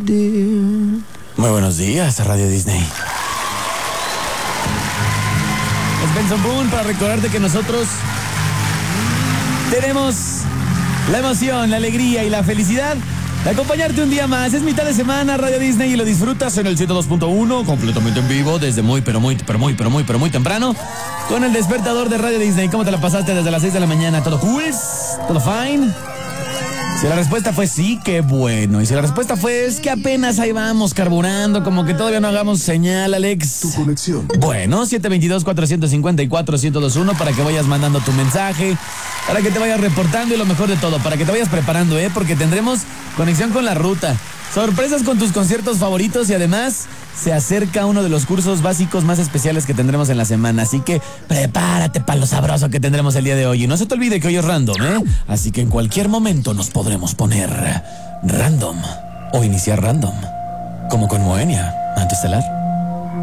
Muy buenos días, Radio Disney. Es Benson Boone para recordarte que nosotros tenemos la emoción, la alegría y la felicidad de acompañarte un día más. Es mitad de semana, Radio Disney, y lo disfrutas en el 102.1, completamente en vivo, desde muy temprano, con el despertador de Radio Disney. ¿Cómo te la pasaste desde las 6 de la mañana? ¿Todo cool? ¿Todo fine? Si la respuesta fue sí, qué bueno. Y si la respuesta fue es que apenas ahí vamos carburando, como que todavía no hagamos señal, Alex. Tu conexión. Bueno, 722-454-1021 para que vayas mandando tu mensaje, para que te vayas reportando y lo mejor de todo, para que te vayas preparando, porque tendremos conexión con la ruta, sorpresas con tus conciertos favoritos y además se acerca uno de los cursos básicos más especiales que tendremos en la semana. Así que prepárate para lo sabroso que tendremos el día de hoy. Y no se te olvide que hoy es random, Así que en cualquier momento nos podremos poner random o iniciar random, como con Moenia, Antiestelar.